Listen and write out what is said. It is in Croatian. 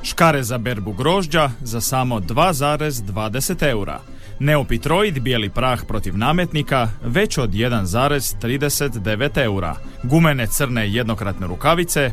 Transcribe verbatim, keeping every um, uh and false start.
Škare za berbu grožđa za samo dva zarez dvadeset eura. Neopitroid bijeli prah protiv nametnika već od jedan zarez trideset devet eura. Gumene crne jednokratne rukavice